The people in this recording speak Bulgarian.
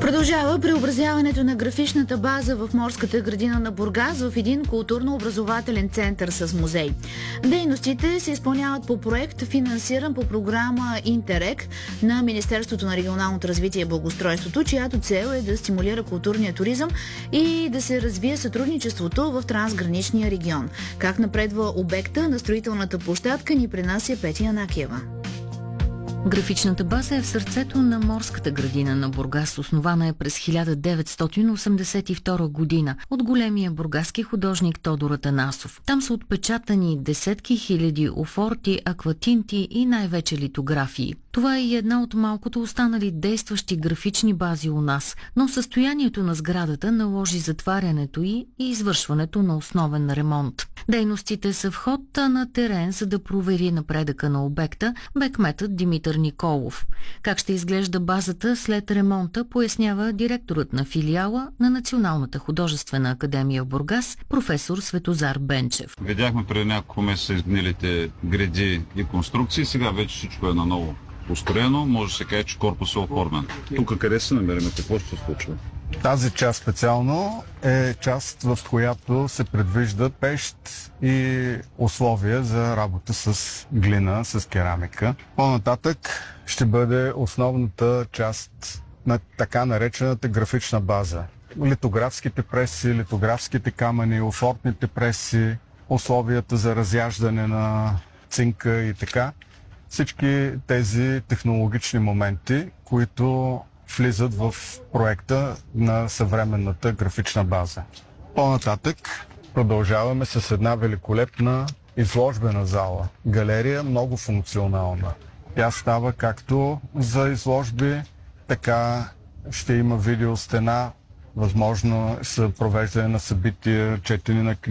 Продължава преобразяването на графичната база в морската градина на Бургас в един културно-образователен център с музей. Дейностите се изпълняват по проект, финансиран по програма Интерек на Министерството на регионалното развитие и благоустройството, чиято цел е да стимулира културния туризъм и да се развие сътрудничеството в трансграничния регион. Как напредва обекта на строителната площадка, ни пренася Петя Анакиева. Графичната база е в сърцето на морската градина на Бургас. Основана е през 1982 година от големия бургаски художник Тодор Атанасов. Там са отпечатани десетки хиляди офорти, акватинти и най-вече литографии. Това е и една от малкото останали действащи графични бази у нас, но състоянието на сградата наложи затварянето й и извършването на основен ремонт. Дейностите са в ход на терен, за да провери напредъка на обекта бе кметът Димитър Николов. Как ще изглежда базата след ремонта, пояснява директорът на филиала на Националната художествена академия в Бургас, професор Светозар Бенчев. Видяхме преди няколко месеца изгнилите греди и конструкции, сега вече всичко е наново построено, може да се каже, че корпус е оформен. Тук къде се намираме? Какво ще се случва? Тази част специално е част, в която се предвижда пещ и условия за работа с глина, с керамика. По-нататък ще бъде основната част на така наречената графична база. Литографските преси, литографските камъни, офортните преси, условията за разяждане на цинка и така. Всички тези технологични моменти, които влизат в проекта на съвременната графична база. По-нататък продължаваме с една великолепна изложбена зала. Галерия много функционална. Тя става както за изложби, така ще има видеостена, възможно са провеждане на събития, четене на книги.